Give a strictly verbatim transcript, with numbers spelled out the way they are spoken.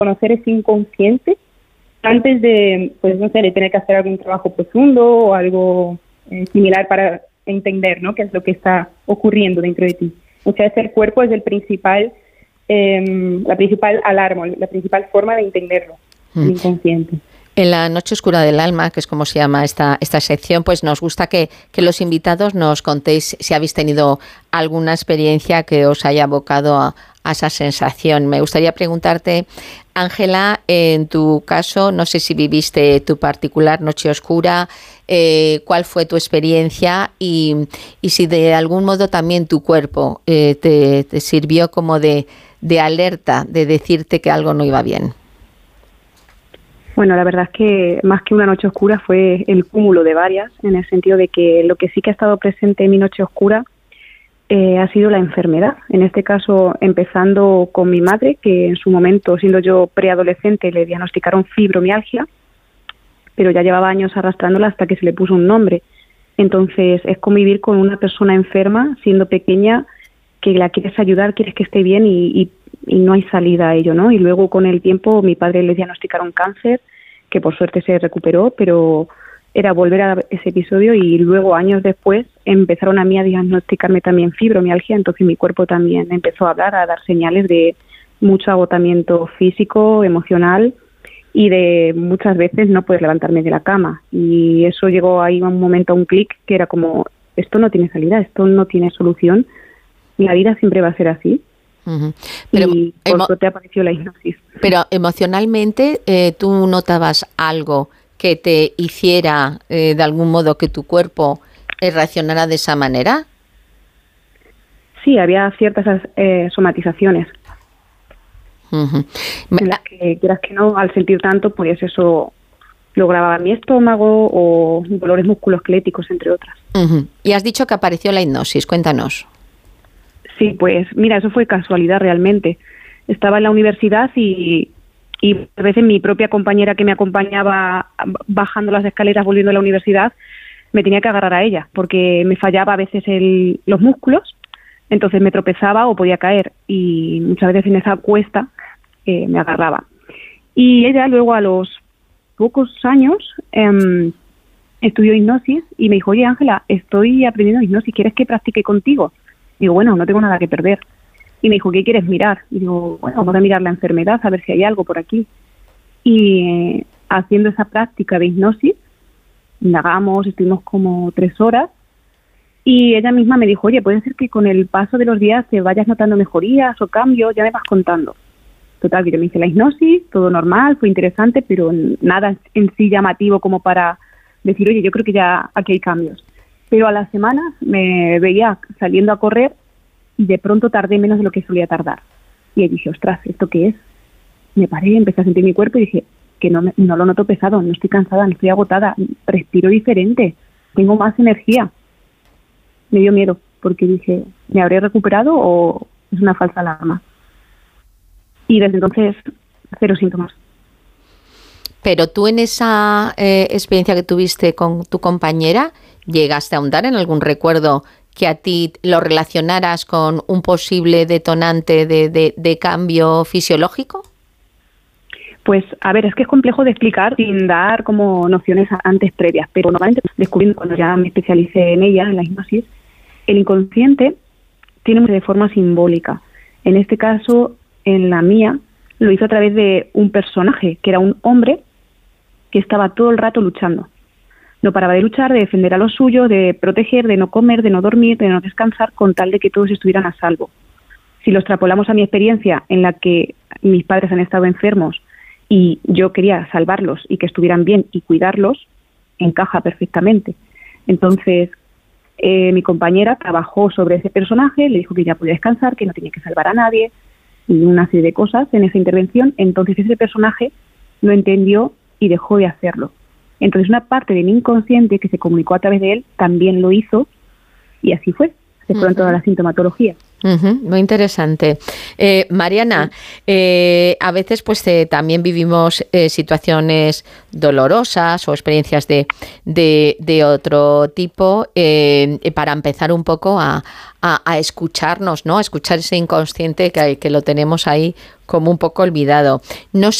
conocer ese inconsciente antes de, pues no sé, de tener que hacer algún trabajo profundo o algo eh, similar para entender, ¿no?, qué es lo que está ocurriendo dentro de ti. Muchas veces el cuerpo es el principal, eh, la principal alarma, la principal forma de entenderlo, mm. el inconsciente. En la Noche Oscura del Alma, que es como se llama esta, esta sección, pues nos gusta que, que los invitados nos contéis si habéis tenido alguna experiencia que os haya abocado a, a esa sensación. Me gustaría preguntarte, Ángela, en tu caso, no sé si viviste tu particular Noche Oscura, eh, cuál fue tu experiencia y, y si de algún modo también tu cuerpo eh, te, te sirvió como de, de alerta, de decirte que algo no iba bien. Bueno, la verdad es que más que una noche oscura fue el cúmulo de varias, en el sentido de que lo que sí que ha estado presente en mi noche oscura eh, ha sido la enfermedad. En este caso, empezando con mi madre, que en su momento, siendo yo preadolescente, le diagnosticaron fibromialgia, pero ya llevaba años arrastrándola hasta que se le puso un nombre. Entonces, es convivir con una persona enferma, siendo pequeña, que la quieres ayudar, quieres que esté bien y, y y no hay salida a ello, ¿no? Y luego con el tiempo mi padre le diagnosticaron cáncer, que por suerte se recuperó, pero era volver a ese episodio y luego años después empezaron a mí a diagnosticarme también fibromialgia, entonces mi cuerpo también empezó a hablar, a dar señales de mucho agotamiento físico, emocional y de muchas veces no poder levantarme de la cama. Y eso llegó ahí a un momento, a un clic, que era como, esto no tiene salida, esto no tiene solución, la vida siempre va a ser así. Uh-huh. Pero, y por emo- suerte apareció la hipnosis. Pero emocionalmente, eh, ¿tú notabas algo que te hiciera eh, de algún modo que tu cuerpo eh, reaccionara de esa manera? Sí, había ciertas eh, somatizaciones. Uh-huh. En las que, quieras que no, al sentir tanto, pues eso lo grababa mi estómago o dolores musculoesqueléticos, entre otras. Uh-huh. Y has dicho que apareció la hipnosis, cuéntanos. Sí, pues mira, eso fue casualidad realmente. Estaba en la universidad y, y a veces mi propia compañera que me acompañaba bajando las escaleras volviendo a la universidad me tenía que agarrar a ella porque me fallaba a veces el, los músculos, entonces me tropezaba o podía caer y muchas veces en esa cuesta eh, me agarraba. Y ella luego a los pocos años eh, estudió hipnosis y me dijo, oye Ángela, estoy aprendiendo hipnosis, ¿quieres que practique contigo? Digo, bueno, no tengo nada que perder. Y me dijo, ¿qué quieres mirar? Y digo, bueno, vamos a mirar la enfermedad, a ver si hay algo por aquí. Y eh, haciendo esa práctica de hipnosis, indagamos, estuvimos como tres horas, y ella misma me dijo, oye, puede ser que con el paso de los días te vayas notando mejorías o cambios, ya me vas contando. Total, que yo me hice la hipnosis, todo normal, fue interesante, pero nada en sí llamativo como para decir, oye, yo creo que ya aquí hay cambios. Pero a las semanas me veía saliendo a correr y de pronto tardé menos de lo que solía tardar. Y ahí dije, ostras, ¿esto qué es? Me paré, empecé a sentir mi cuerpo y dije, que no, me, no lo noto pesado, no estoy cansada, no estoy agotada, respiro diferente, tengo más energía. Me dio miedo porque dije, ¿me habré recuperado o es una falsa alarma? Y desde entonces, cero síntomas. Pero tú en esa eh, experiencia que tuviste con tu compañera, ¿llegaste a ahondar en algún recuerdo que a ti lo relacionaras con un posible detonante de, de, de cambio fisiológico? Pues, a ver, es que es complejo de explicar sin dar como nociones antes previas, pero normalmente descubriendo cuando ya me especialicé en ella, en la hipnosis, el inconsciente tiene de forma simbólica. En este caso, en la mía, lo hizo a través de un personaje, que era un hombre que estaba todo el rato luchando. No paraba de luchar, de defender a los suyos, de proteger, de no comer, de no dormir, de no descansar, con tal de que todos estuvieran a salvo. Si lo extrapolamos a mi experiencia, en la que mis padres han estado enfermos y yo quería salvarlos y que estuvieran bien y cuidarlos, encaja perfectamente. Entonces, eh, mi compañera trabajó sobre ese personaje, le dijo que ya podía descansar, que no tenía que salvar a nadie, y una serie de cosas en esa intervención. Entonces ese personaje lo entendió y dejó de hacerlo. Entonces una parte de mi inconsciente que se comunicó a través de él también lo hizo y así fue. Se fueron uh-huh. toda la sintomatología. Uh-huh, muy interesante. Eh, Mariana, sí. eh, a veces pues eh, también vivimos eh, situaciones dolorosas o experiencias de, de, de otro tipo eh, para empezar un poco a, a, a escucharnos, ¿no? A escuchar ese inconsciente que, que lo tenemos ahí como un poco olvidado. No